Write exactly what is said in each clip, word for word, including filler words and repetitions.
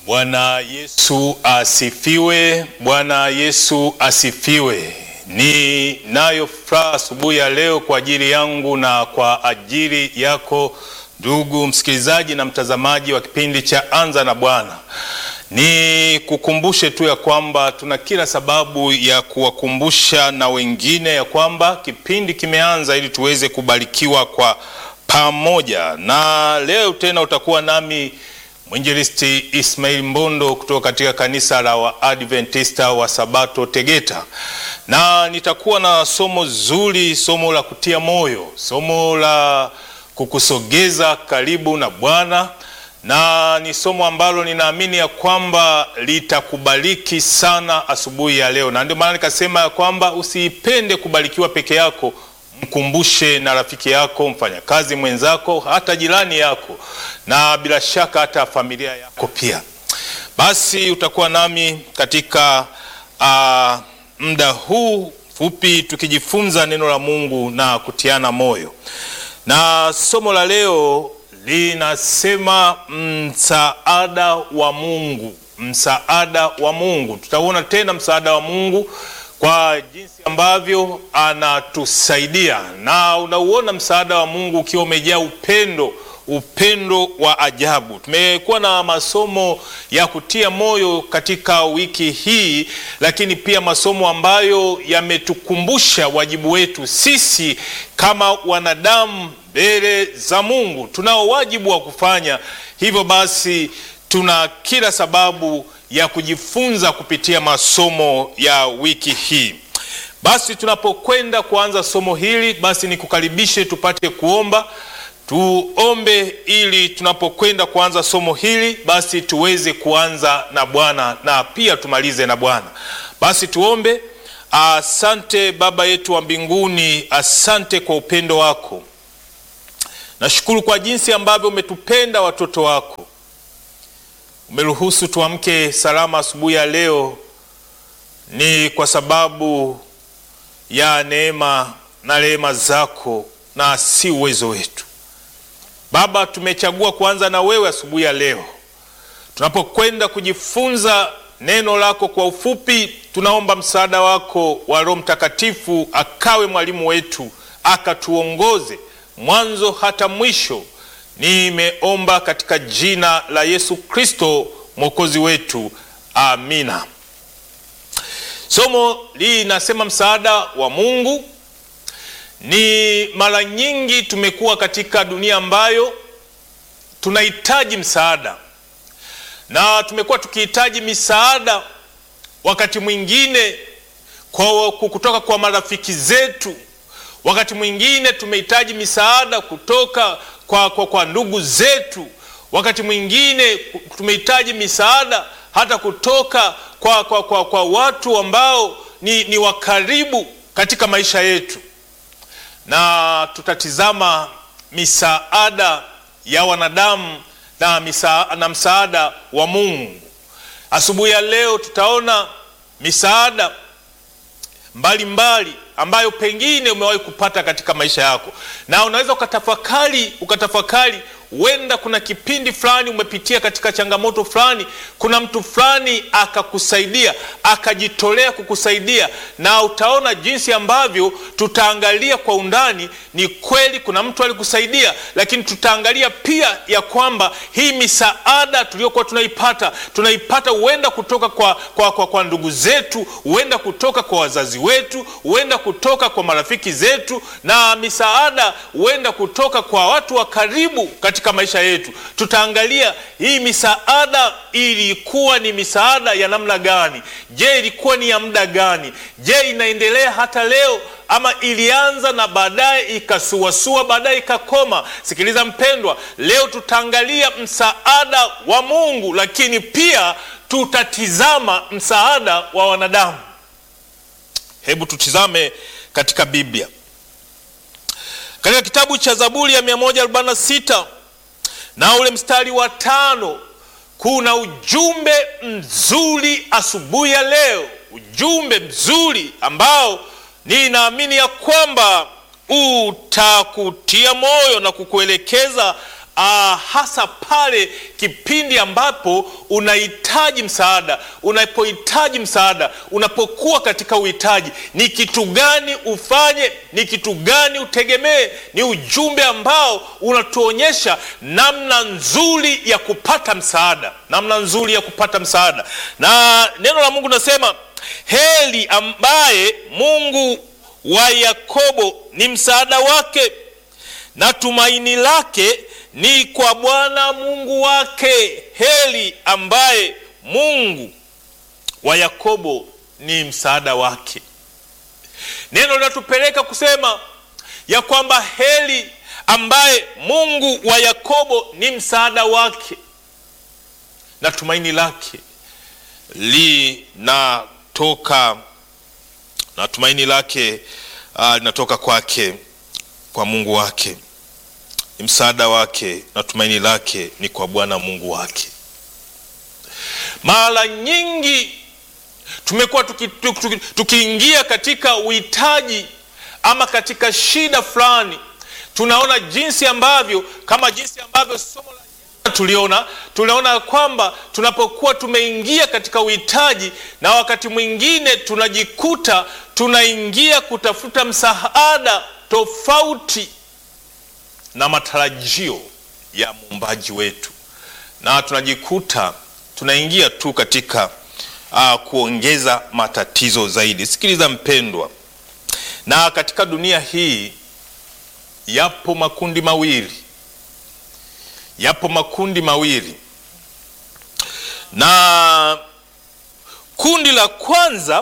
Bwana Yesu asifiwe. Bwana Yesu asifiwe. Ni nayo furaha asubuhi ya leo kwa ajili yangu na kwa ajili yako ndugu msikilizaji na mtazamaji wa kipindi cha Anza na Bwana. Ni kukumbushe tu ya kwamba tuna kila sababu ya kuwakumbusha na wengine ya kwamba kipindi kimeanza ili tuweze kubarikiwa kwa pamoja. Na leo tena utakuwa nami Mwinjilisti Ismail Mbondo kutoka katika kanisa la Waadventista wa Sabato Tegeta. Na nitakuwa na somo zuri, somo la kutia moyo, somo la kukusogeza karibu na Bwana, na ni somo ambalo ninaamini ya kwamba litakubariki sana asubuhi ya leo. Na ndio maana nikasema ya kwamba usipende kubarikiwa peke yako, mkumbushe na rafiki yako, mfanyakazi mwenzako, hata jirani yako, na bila shaka hata familia yako pia. Basi utakuwa nami katika uh, muda huu fupi tukijifunza neno la Mungu na kutiana moyo. Na somo la leo linasema msaada wa Mungu. Msaada wa Mungu. Tutaona tena msaada wa Mungu kwa jinsi ambavyo anatusaidia. Na unauona msaada wa Mungu ukiwa umejaa upendo, upendo wa ajabu. Tumekuwa na masomo ya kutia moyo katika wiki hii, lakini pia masomo ambayo yametukumbusha wajibu wetu sisi kama wanadamu mbele za Mungu. Tunao wajibu wa kufanya hivyo, basi tuna kila sababu ya kujifunza kupitia masomo ya wiki hii. Basi tunapokwenda kuanza somo hili, basi nikukaribishe tupate kuomba. Tuombe ili tunapokwenda kuanza somo hili, basi tuweze kuanza na Bwana na pia tumalize na Bwana. Basi tuombe. Asante Baba yetu wa mbinguni, asante kwa upendo wako. Nashukuru kwa jinsi ambavyo umetupenda watoto wako. Umeruhusu tuamke salama asubuhi ya leo, ni kwa sababu ya neema na rehema zako na si uwezo wetu. Baba, tumechagua kuanza na wewe asubuhi ya leo. Tunapokwenda kujifunza neno lako kwa ufupi, tunaomba msaada wako wa Roho Mtakatifu akawe mwalimu wetu, akatuongoze mwanzo hata mwisho. Nimeomba katika jina la Yesu Kristo Mwokozi wetu, amina. Somo hili linasema msaada wa Mungu. Ni mara nyingi tumekuwa katika dunia ambayo tunahitaji msaada, na tumekuwa tukihitaji misaada wakati mwingine kwa kutoka kwa marafiki zetu, wakati mwingine tumehitaji misaada kutoka kwa, kwa, kwa ndugu zetu, wakati mwingine tumehitaji misaada hata kutoka kwa, kwa, kwa, kwa watu ambao ni, ni wakaribu katika maisha yetu. Na tutatizama misaada ya wanadamu na, misa, na msaada wa Mungu. Asubuhi ya leo tutaona misaada mbalimbali ambayo pengine umewahi kupata katika maisha yako, na unaweza ukatafakari ukatafakari huenda kuna kipindi fulani umepitia katika changamoto fulani, kuna mtu fulani akakusaidia, akajitolea kukusaidia, na utaona jinsi ambavyo tutaangalia kwa undani. Ni kweli kuna mtu alikusaidia, lakini tutaangalia pia ya kwamba hii misaada tuliyokuwa tunaipata tunaipata huenda kutoka kwa, kwa, kwa, kwa ndugu zetu, huenda kutoka kwa wazazi wetu, huenda kutoka kwa marafiki zetu, na misaada huenda kutoka kwa watu wa karibu katika maisha yetu. Tutaangalia hii misaada ilikuwa ni misaada ya namna gani? Je, ilikuwa ni ya muda gani? Je, inaendelea hata leo, ama ilianza na baadaye ikasuasua, baadaye ikakoma? Sikiliza mpendwa, leo tutaangalia msaada wa Mungu, lakini pia tutatizama msaada wa wanadamu. Hebu tutizame katika Biblia. Katika kitabu cha Zaburi ya mia moja arobaini na sita na ule mstari wa tano, kuna ujumbe mzuri asubuhi ya leo. Ujumbe mzuri ambao ninaamini ya kwamba utakutia moyo na kukuelekeza uh, hasa pale kipindi ambapo unahitaji msaada, unapohitaji msaada, unapokuwa katika uhitaji. Ni kitu gani ufanye? Ni kitu gani utegemee? Ni ujumbe ambao unatuonyesha namna nzuri ya kupata msaada, namna nzuri ya kupata msaada. Na neno la Mungu nasema, heri ambaye Mungu wa Yakobo ni msaada wake na tumaini lake ni kwa Bwana Mungu wake. Heri ambaye Mungu wa Yakobo ni msaada wake. Neno linatupeleka kusema ya kwamba heri ambaye Mungu wa Yakobo ni msaada wake na tumaini lake linatoka na tumaini lake uh, linatoka kwake, kwa Mungu wake. Ni msaada wake na tumaini lake ni kwa Bwana Mungu wake. Mara nyingi tumekuwa tukiingia tuki, tuki katika uhitaji ama katika shida fulani, tunaona jinsi ambavyo kama jinsi ambavyo somo la tuliona tunaona kwamba tunapokuwa tumeingia katika uhitaji, na wakati mwingine tunajikuta tunaingia kutafuta msaada tofauti na matarajio ya muumbaji wetu, na tunajikuta tunaingia tu katika uh, kuongeza matatizo zaidi. Sikiliza mpendwa, na katika dunia hii yapo makundi mawili yapo makundi mawili na kundi la kwanza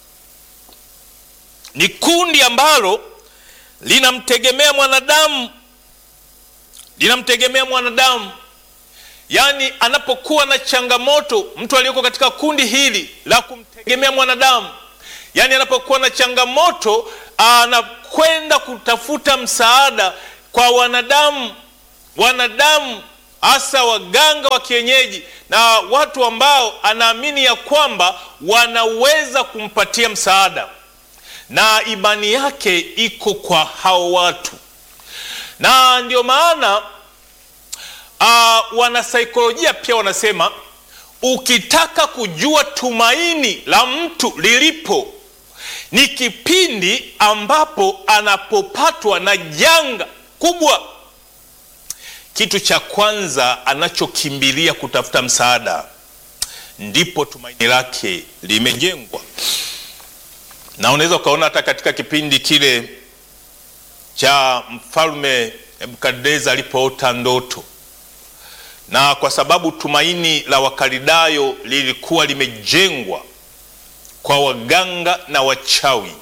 ni kundi ambalo linamtegemea mwanadamu linamtegemea mwanadamu yaani anapokuwa na changamoto, mtu aliyeko katika kundi hili la kumtegemea mwanadamu, yaani anapokuwa na changamoto anakwenda kutafuta msaada kwa wanadamu wanadamu hasa waganga wa kienyeji na watu ambao anaamini ya kwamba wanaweza kumpatia msaada, na imani yake iko kwa hao watu. Na ndio maana uh, wanasaikolojia pia wanasema, ukitaka kujua tumaini la mtu lilipo ni kipindi ambapo anapopatwa na janga kubwa. Kitu cha kwanza anachokimbilia kutafuta msaada, ndipo tumaini lake limejengwa. Na unaweza ukaona hata katika kipindi kile cha mfalme Nebukadneza alipoota ndoto, na kwa sababu tumaini la Wakaldayo lilikuwa limejengwa kwa waganga na wachawi,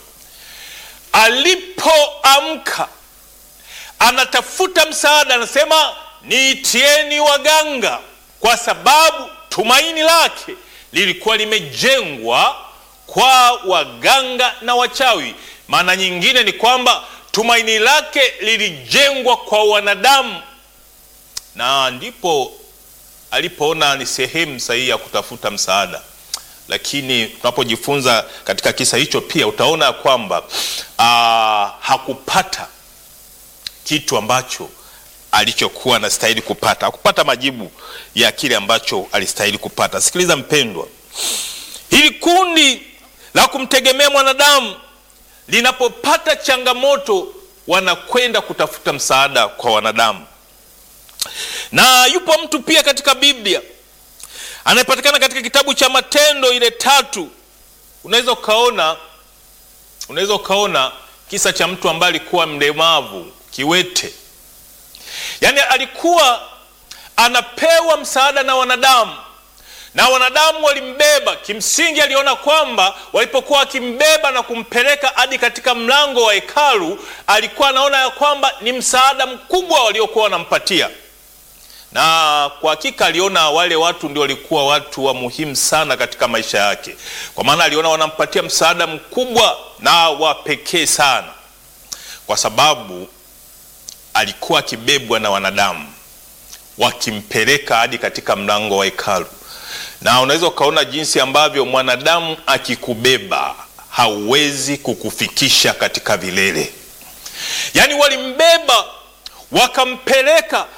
alipoamka anatafuta msaada, anasema niitieni waganga, kwa sababu tumaini lake lilikuwa limejengwa kwa waganga na wachawi. Maana nyingine ni kwamba tumaini lake lilijengwa kwa wanadamu, na ndipo alipoona ni sehemu sahihi ya kutafuta msaada. Lakini tunapojifunza katika kisa hicho pia utaona kwamba aa, hakupata kitu ambacho alichokuwa anastahili kupata, hakupata majibu ya kile ambacho alistahili kupata. Sikiliza mpendwa, hili kundi la kumtegemea mwanadamu linapopata changamoto wanakwenda kutafuta msaada kwa wanadamu. Na yupo mtu pia katika Biblia anayepatikana katika kitabu cha Matendo ile tatu. Unaweza ukaona unaweza ukaona kisa cha mtu ambaye alikuwa mlemavu, kiwete. Yaani alikuwa anapewa msaada na wanadamu, na wanadamu walimbeba. Kimsingi aliona kwamba walipokuwa wakimbeba na kumpeleka hadi katika mlango wa hekalu, alikuwa anaona ya kwamba ni msaada mkubwa waliokuwa wanampatia. Na kwa hakika aliona wale watu ndio walikuwa watu wa muhimu sana katika maisha yake, kwa maana aliona wanampatia msaada mkubwa na wa pekee sana, kwa sababu alikuwa akibebwa na wanadamu wakimpeleka hadi katika mlango wa hekalu. Na unaweza ukaona jinsi ambavyo mwanadamu akikubeba hauwezi kukufikisha katika vilele. Yaani walimbeba wakampeleka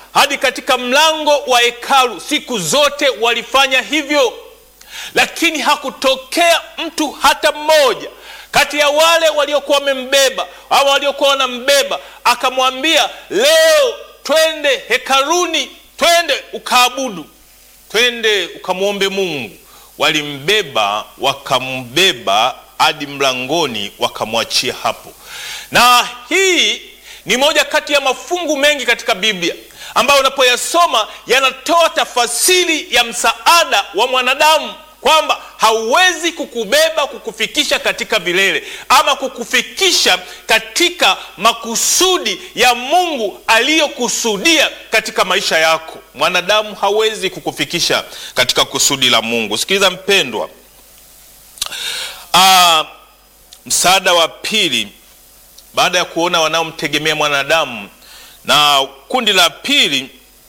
hadi katika mlango wa hekalu. Siku zote walifanya hivyo, lakini hakutokea mtu hata mmoja kati ya wale waliokuwa wamembeba au waliokuwa wanambeba akamwambia, leo twende hekaluni, twende ukaabudu, twende ukamwombe Mungu. Walimbeba, wakambeba hadi mlangoni, wakamwachia hapo. Na hii ni moja kati ya mafungu mengi katika Biblia ambayo unapoyasoma yanatoa tafasiri ya msaada wa mwanadamu, kwamba hauwezi kukubeba kukufikisha katika vilele ama kukufikisha katika makusudi ya Mungu aliyokusudia katika maisha yako. Mwanadamu hawezi kukufikisha katika kusudi la Mungu. Sikiliza mpendwa, Aa, msaada wa pili baada ya kuona wanaomtegemea mwanadamu, na kundi la pili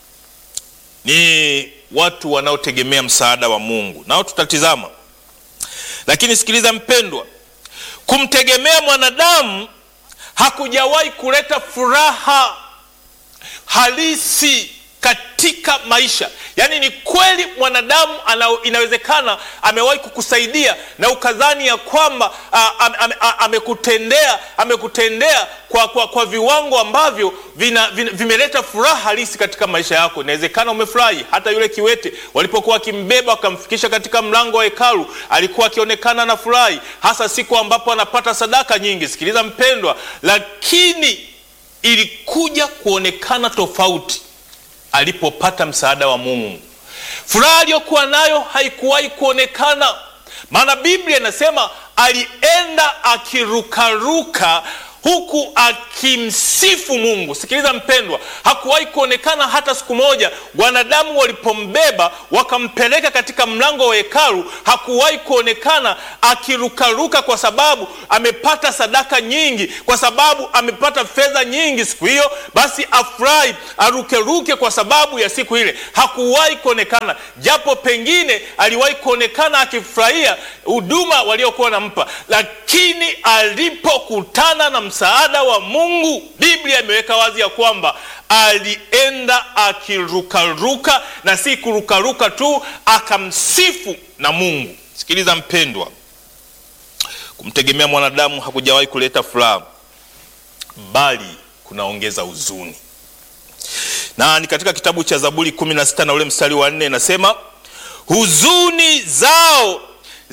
ni watu wanaotegemea msaada wa Mungu, nao tutatizama. Lakini sikiliza mpendwa, kumtegemea mwanadamu hakujawahi kuleta furaha halisi katika maisha. Yaani ni kweli mwanadamu ana, inawezekana amewahi kukusaidia na ukadhani ya kwamba amekutendea amekutendea kwa, kwa, kwa viwango ambavyo vina, vina, vimeleta furaha halisi katika maisha yako. Inawezekana umefurahi. Hata yule kiwete walipokuwa kimbeba wakamfikisha katika mlango wa hekalu, alikuwa akionekana na furahi, hasa siku ambapo anapata sadaka nyingi. Sikiliza mpendwa, lakini ilikuja kuonekana tofauti alipopata msaada wa Mungu. Furaha aliyokuwa nayo haikuwahi kuonekana, maana Biblia inasema alienda akirukaruka huku akimsifu Mungu. Sikiliza mpendwa, hakuwahi kuonekana hata siku moja wanadamu walipombeba wakampeleka katika mlango wa hekalu, hakuwahi kuonekana akirukaruka kwa sababu amepata sadaka nyingi, kwa sababu amepata fedha nyingi siku hiyo, basi afurahi arukeruke kwa sababu ya siku ile. Hakuwahi kuonekana, japo pengine aliwahi kuonekana akifurahia huduma waliokuwa nampa, lakini alipokutana na msaada wa Mungu, Biblia imeweka wazi ya kwamba alienda akirukaruka, na si kurukaruka tu, akamsifu na Mungu. Sikiliza mpendwa, kumtegemea mwanadamu hakujawahi kuleta furaha, bali kunaongeza huzuni. Na ni katika kitabu cha Zaburi kumi na sita na ule mstari wa nne inasema, huzuni zao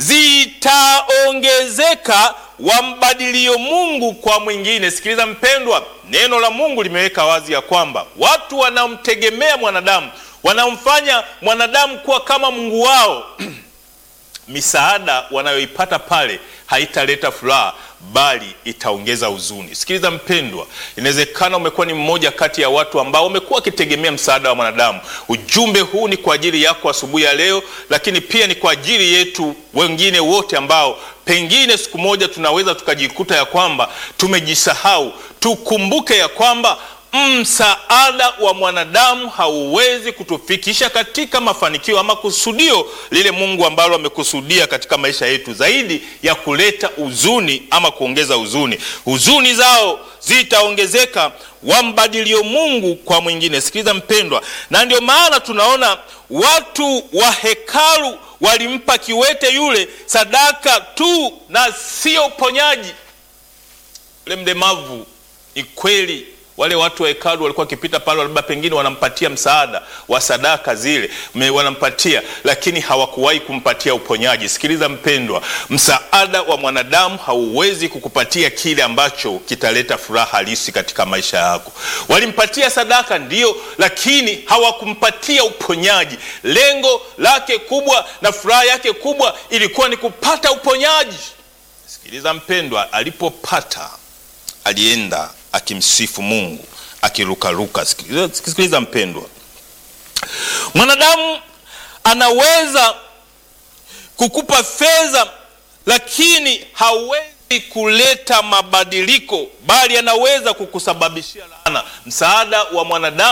zitaongezeka wambadilio Mungu kwa mwingine. Sikiliza mpendwa, neno la Mungu limeweka wazi ya kwamba watu wanaomtegemea mwanadamu, wanaomfanya mwanadamu kuwa kama Mungu wao misaada wanayoipata pale haitaleta furaha, bali itaongeza huzuni. Sikiliza mpendwa, inawezekana umekuwa ni mmoja kati ya watu ambao umekuwa wakitegemea msaada wa mwanadamu. Ujumbe huu ni kwa ajili yako asubuhi ya leo, lakini pia ni kwa ajili yetu wengine wote ambao pengine siku moja tunaweza tukajikuta ya kwamba tumejisahau. Tukumbuke ya kwamba msaada wa mwanadamu hauwezi kutufikisha katika mafanikio ama kusudio lile Mungu ambalo amekusudia katika maisha yetu, zaidi ya kuleta huzuni ama kuongeza huzuni. Huzuni zao zitaongezeka wambadilio Mungu kwa mwingine. Sikiliza mpendwa, na ndio maana tunaona watu wa hekalu walimpa kiwete yule sadaka tu na sio uponyaji. Ule mlemavu, ni kweli wale watu wa hekalu walikuwa wakipita pale, labda pengine wanampatia msaada wa sadaka zile, wanampatia, lakini hawakuwahi kumpatia uponyaji. Sikiliza mpendwa, msaada wa mwanadamu hauwezi kukupatia kile ambacho kitaleta furaha halisi katika maisha yako. Walimpatia sadaka ndio, lakini hawakumpatia uponyaji. Lengo lake kubwa na furaha yake kubwa ilikuwa ni kupata uponyaji. Sikiliza mpendwa, alipopata alienda akimsifu Mungu, akirukaruka. Sikiliza, sikiliza mpendwa, mwanadamu anaweza kukupa fedha, lakini hawezi kuleta mabadiliko, bali anaweza kukusababishia laana. Msaada wa mwanadamu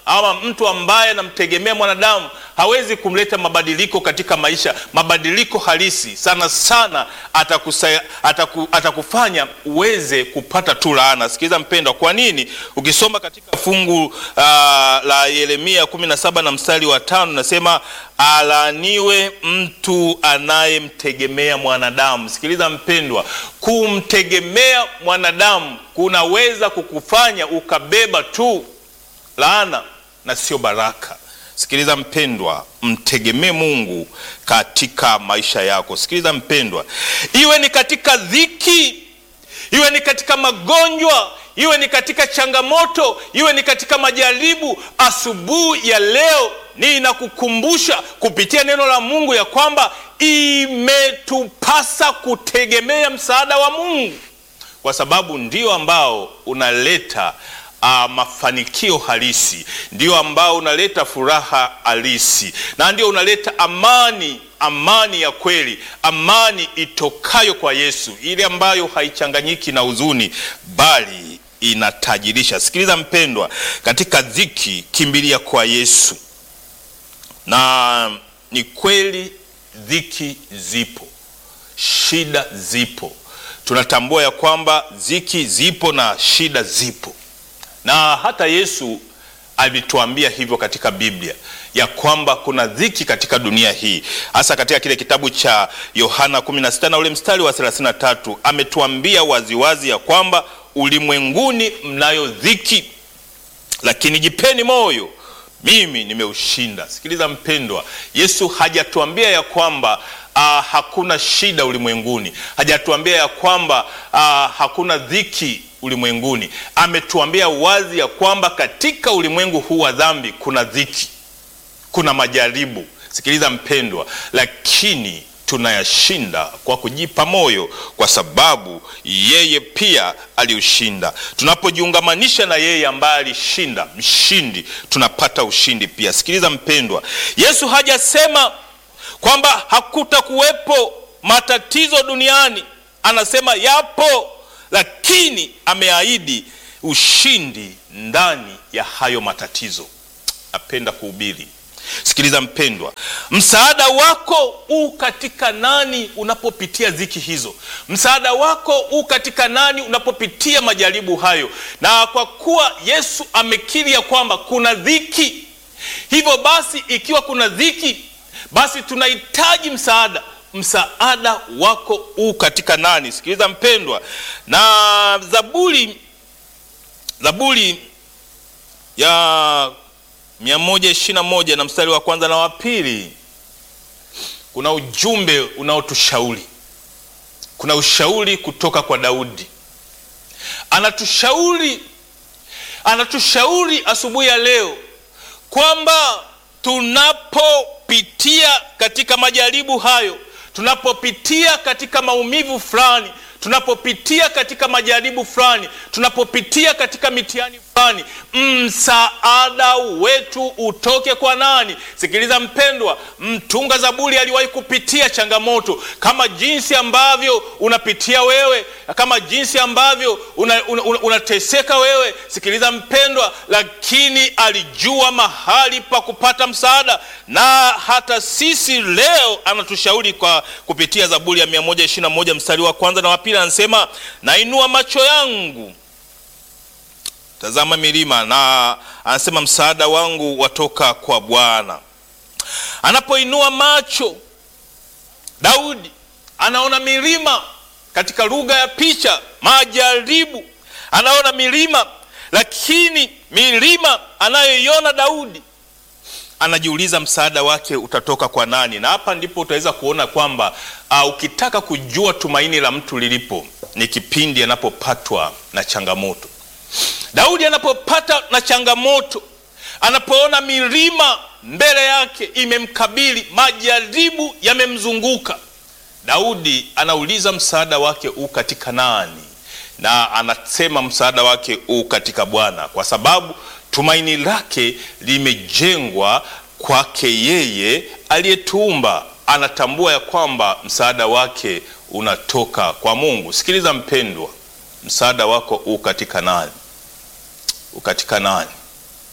ama mtu ambaye anamtegemea mwanadamu hawezi kumleta mabadiliko katika maisha, mabadiliko halisi. Sana sana atakusaya, ataku, atakufanya uweze kupata tu laana. Sikiliza mpendwa, kwa nini? Ukisoma katika fungu uh, la Yeremia kumi na saba na mstari wa tano nasema, alaaniwe mtu anayemtegemea mwanadamu. Sikiliza mpendwa, kumtegemea mwanadamu kunaweza kukufanya ukabeba tu laana na sio baraka. Sikiliza mpendwa, mtegemee Mungu katika maisha yako. Sikiliza mpendwa, iwe ni katika dhiki, iwe ni katika magonjwa, iwe ni katika changamoto, iwe ni katika majaribu, asubuhi ya leo ninakukumbusha kupitia neno la Mungu ya kwamba imetupasa kutegemea msaada wa Mungu, kwa sababu ndio ambao unaleta Uh, mafanikio halisi, ndio ambao unaleta furaha halisi, na ndio unaleta amani, amani ya kweli, amani itokayo kwa Yesu, ile ambayo haichanganyiki na huzuni bali inatajirisha. Sikiliza mpendwa, katika dhiki kimbilia kwa Yesu. Na ni kweli dhiki zipo, shida zipo, tunatambua ya kwamba dhiki zipo na shida zipo, na hata Yesu alituambia hivyo katika Biblia ya kwamba kuna dhiki katika dunia hii. Hasa katika kile kitabu cha Yohana kumi na sita na ule mstari wa thelathini na tatu ametuambia waziwazi ya kwamba ulimwenguni mnayo dhiki, lakini jipeni moyo, mimi nimeushinda. Sikiliza mpendwa, Yesu hajatuambia ya kwamba uh, hakuna shida ulimwenguni, hajatuambia ya kwamba uh, hakuna dhiki ulimwenguni. Ametuambia wazi ya kwamba katika ulimwengu huu wa dhambi kuna dhiki, kuna majaribu. Sikiliza mpendwa, lakini tunayashinda kwa kujipa moyo, kwa sababu yeye pia aliushinda. Tunapojiungamanisha na yeye ambaye alishinda, mshindi, tunapata ushindi pia. Sikiliza mpendwa, Yesu hajasema kwamba hakutakuwepo matatizo duniani. Anasema yapo, lakini ameahidi ushindi ndani ya hayo matatizo. Napenda kuhubiri. Sikiliza mpendwa, msaada wako u katika nani unapopitia dhiki hizo? Msaada wako u katika nani unapopitia majaribu hayo? Na kwa kuwa Yesu amekiri ya kwamba kuna dhiki, hivyo basi ikiwa kuna dhiki, basi tunahitaji msaada. Msaada wako u katika nani? Sikiliza mpendwa, na Zaburi Zaburi ya mia moja ishirini na moja na mstari wa kwanza na wa pili kuna ujumbe unaotushauri. Kuna ushauri kutoka kwa Daudi. Anatushauri anatushauri asubuhi ya leo kwamba tunapopitia katika majaribu hayo, tunapopitia katika maumivu fulani, tunapopitia katika majaribu fulani, tunapopitia katika mitihani fulani, msaada wetu utoke kwa nani? Sikiliza mpendwa, mtunga Zaburi aliwahi kupitia changamoto kama jinsi ambavyo unapitia wewe, kama jinsi ambavyo unateseka una, una wewe. Sikiliza mpendwa, lakini alijua mahali pa kupata msaada, na hata sisi leo anatushauri kwa kupitia Zaburi ya mia moja ishirini na moja mstari wa kwanza na wa pili. Anasema, nainua macho yangu tazama milima, na anasema msaada wangu watoka kwa Bwana. Anapoinua macho, Daudi anaona milima. Katika lugha ya picha, majaribu, anaona milima, lakini milima anayoiona Daudi, anajiuliza msaada wake utatoka kwa nani? Na hapa ndipo utaweza kuona kwamba uh, ukitaka kujua tumaini la mtu lilipo ni kipindi anapopatwa na changamoto. Daudi anapopata na changamoto, anapoona milima mbele yake imemkabili, majaribu yamemzunguka, Daudi anauliza msaada wake u katika nani? Na anasema msaada wake u katika Bwana, kwa sababu tumaini lake limejengwa kwake yeye aliyetuumba. Anatambua ya kwamba msaada wake unatoka kwa Mungu. Sikiliza mpendwa, msaada wako u katika nani? U katika nani?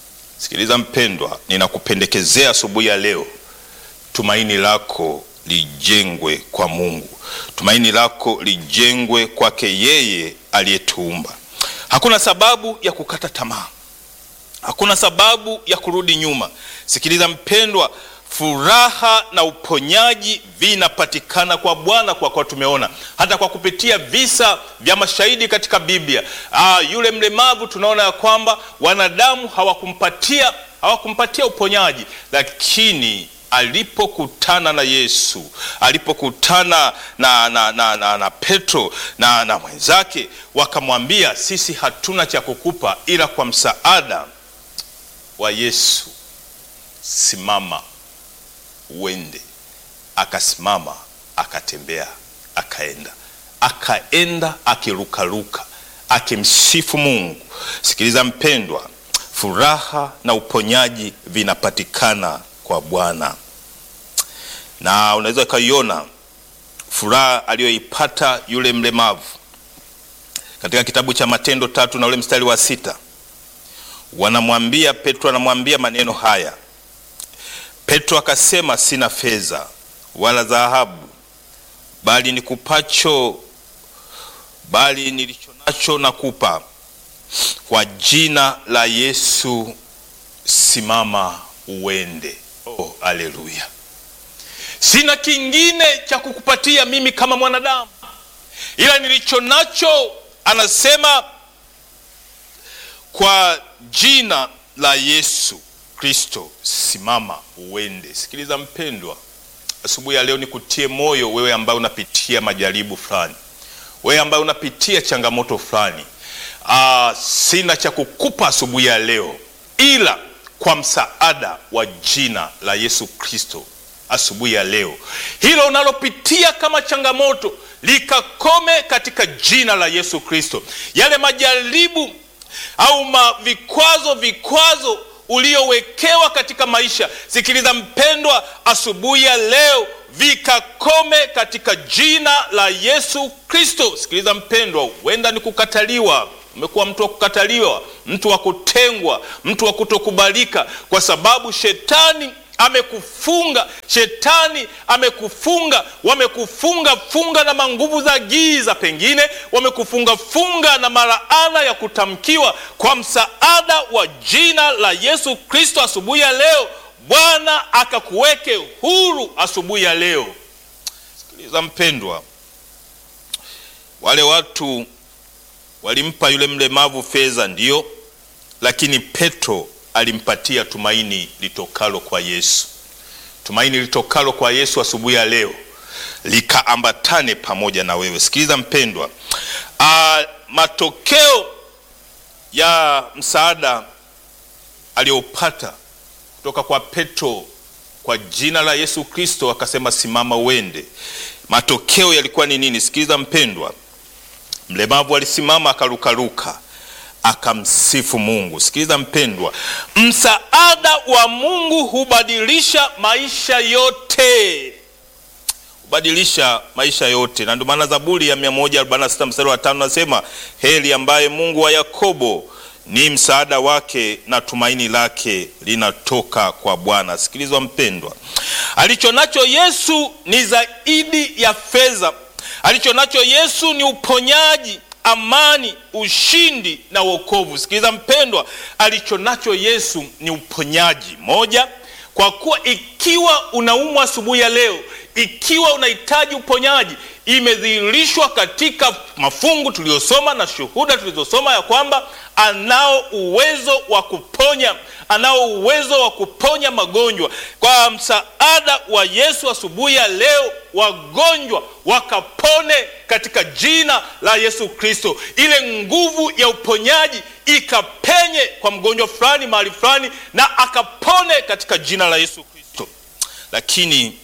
Sikiliza mpendwa, ninakupendekezea asubuhi ya leo, tumaini lako lijengwe kwa Mungu. Tumaini lako lijengwe kwake yeye aliyetuumba. Hakuna sababu ya kukata tamaa. Hakuna sababu ya kurudi nyuma. Sikiliza mpendwa, furaha na uponyaji vinapatikana kwa Bwana, kwa kwa tumeona hata kwa kupitia visa vya mashahidi katika Biblia. Ah, yule mlemavu tunaona ya kwamba wanadamu hawakumpatia hawakumpatia uponyaji, lakini alipokutana na Yesu, alipokutana na na na, na, na Petro na na mwenzake, wakamwambia, sisi hatuna cha kukupa ila kwa msaada wa Yesu, simama uende. Akasimama, akatembea, akaenda akaenda akirukaruka, akimsifu Mungu. Sikiliza mpendwa, furaha na uponyaji vinapatikana kwa Bwana. Na unaweza kuiona furaha aliyoipata yule mlemavu katika kitabu cha Matendo tatu na ule mstari wa sita. Wanamwambia Petro, anamwambia maneno haya. Petro akasema, sina fedha wala dhahabu, bali nikupacho bali nilichonacho nakupa. Kwa jina la Yesu simama uende. Oh, haleluya. Sina kingine cha kukupatia mimi kama mwanadamu, ila nilichonacho, anasema, kwa jina la Yesu Kristo simama uende. Sikiliza mpendwa, asubuhi ya leo nikutie moyo wewe ambaye unapitia majaribu fulani, wewe ambaye unapitia changamoto fulani. Ah, sina cha kukupa asubuhi ya leo ila kwa msaada wa jina la Yesu Kristo. Asubuhi ya leo hilo unalopitia kama changamoto likakome katika jina la Yesu Kristo. Yale majaribu au ma vikwazo vikwazo uliowekewa katika maisha, sikiliza mpendwa, asubuhi ya leo vikakome katika jina la Yesu Kristo. Sikiliza mpendwa, huenda ni kukataliwa. Umekuwa mtu wa kukataliwa, mtu wa kutengwa, mtu wa kutokubalika, kwa sababu shetani amekufunga, shetani amekufunga, wamekufunga funga na manguvu za giza, pengine wamekufunga funga na malaana ya kutamkiwa. Kwa msaada wa jina la Yesu Kristo asubuhi ya leo, Bwana akakuweke huru asubuhi ya leo. Sikiliza mpendwa, wale watu walimpa yule mlemavu fedha, ndio, lakini Petro alimpatia tumaini litokalo kwa Yesu. Tumaini litokalo kwa Yesu asubuhi ya leo likaambatane pamoja na wewe. Sikiliza mpendwa, a, matokeo ya msaada aliyopata kutoka kwa Petro kwa jina la Yesu Kristo, akasema simama uende. Matokeo yalikuwa ni nini? Sikiliza mpendwa, mlemavu alisimama, akarukaruka, akamsifu Mungu. Sikiliza mpendwa, msaada wa Mungu hubadilisha maisha yote, hubadilisha maisha yote. Na ndio maana Zaburi ya mia moja arobaini na sita mstari wa tano nasema, heri ambaye Mungu wa Yakobo ni msaada wake na tumaini lake linatoka kwa Bwana. Sikiliza mpendwa, alichonacho Yesu ni zaidi ya fedha. Alichonacho Yesu ni uponyaji, amani, ushindi na wokovu. Sikiliza mpendwa, alichonacho Yesu ni uponyaji. Moja, kwa kuwa ikiwa unaumwa asubuhi ya leo, ikiwa unahitaji uponyaji, imedhihirishwa katika mafungu tuliyosoma na shuhuda tulizosoma ya kwamba anao uwezo wa kuponya, anao uwezo wa kuponya magonjwa. Kwa msaada wa Yesu asubuhi ya leo, wagonjwa wakapone katika jina la Yesu Kristo. Ile nguvu ya uponyaji ikapenye kwa mgonjwa fulani mahali fulani, na akapone katika jina la Yesu Kristo. Lakini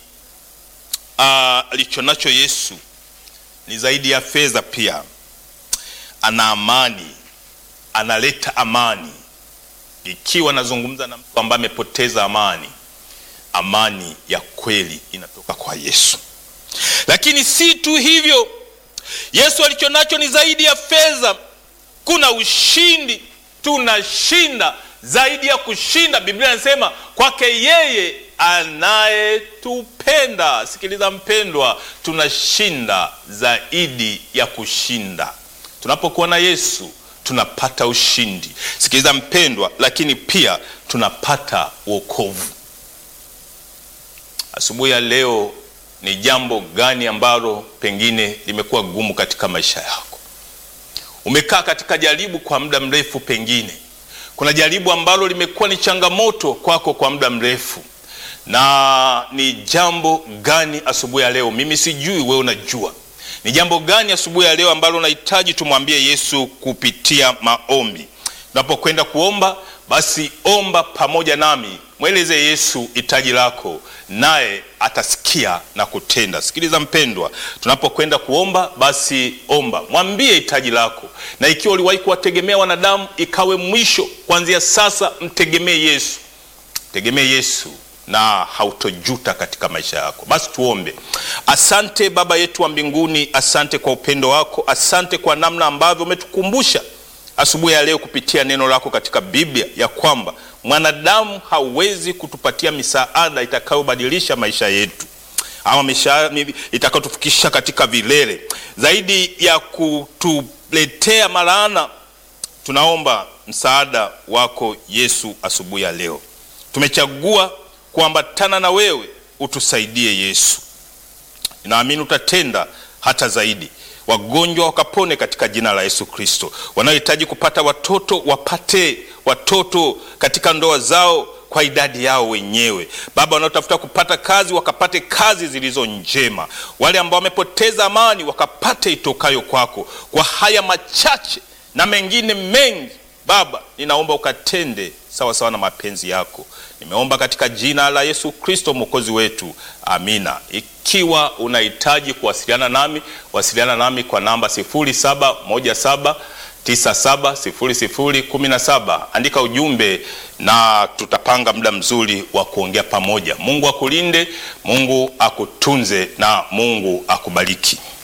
alichonacho Yesu ni zaidi ya fedha pia. Ana amani, analeta amani. Ikiwa nazungumza na mtu ambaye amepoteza amani, amani ya kweli inatoka kwa Yesu. Lakini si tu hivyo, Yesu alichonacho ni zaidi ya fedha. Kuna ushindi, tunashinda zaidi ya kushinda. Biblia inasema kwake yeye anayetupenda. Sikiliza mpendwa, tunashinda zaidi ya kushinda. Tunapokuwa na Yesu tunapata ushindi. Sikiliza mpendwa, lakini pia tunapata wokovu. Asubuhi ya leo, ni jambo gani ambalo pengine limekuwa gumu katika maisha yako? Umekaa katika jaribu kwa muda mrefu, pengine kuna jaribu ambalo limekuwa ni changamoto kwako kwa muda mrefu. Na ni jambo gani asubuhi ya leo? Mimi sijui, wewe unajua. Ni jambo gani asubuhi ya leo ambalo unahitaji tumwambie Yesu kupitia maombi? Unapokwenda kuomba, basi omba pamoja nami. Mweleze Yesu hitaji lako, naye atasikia na kutenda. Sikiliza mpendwa, tunapokwenda kuomba, basi omba, mwambie hitaji lako. Na ikiwa uliwahi kuwategemea wanadamu, ikawe mwisho. Kuanzia sasa mtegemee Yesu. Tegemee Yesu na hautojuta katika maisha yako. Basi tuombe. Asante Baba yetu wa mbinguni, asante kwa upendo wako, asante kwa namna ambavyo umetukumbusha asubuhi ya leo kupitia neno lako katika Biblia ya kwamba mwanadamu hawezi kutupatia misaada itakayobadilisha maisha yetu, ama misaada itakayotufikisha katika vilele. Zaidi ya kutuletea malaana, tunaomba msaada wako Yesu asubuhi ya leo. Tumechagua kuambatana na wewe, utusaidie Yesu. Ninaamini utatenda hata zaidi. Wagonjwa wakapone katika jina la Yesu Kristo. Wanaohitaji kupata watoto wapate watoto katika ndoa zao kwa idadi yao wenyewe. Baba, wanaotafuta kupata kazi wakapate kazi zilizo njema. Wale ambao wamepoteza amani wakapate itokayo kwako. Kwa haya machache na mengine mengi, Baba, ninaomba ukatende sawa sawa na mapenzi yako. Nimeomba katika jina la Yesu Kristo mwokozi wetu. Amina. Ikiwa unahitaji kuwasiliana nami, wasiliana nami kwa namba sifuri saba moja saba tisa saba sifuri sifuri kumi saba. Andika ujumbe na tutapanga muda mzuri wa kuongea pamoja. Mungu akulinde, Mungu akutunze na Mungu akubariki.